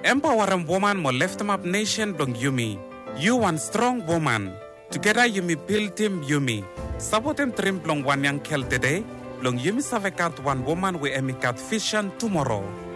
Empowering woman mo lift up nation blong Yumi. You one strong woman. Together Yumi build team Yumi. Sabotem trim blong one young kel today. Blong Yumi savekat one woman we emikat vision tomorrow.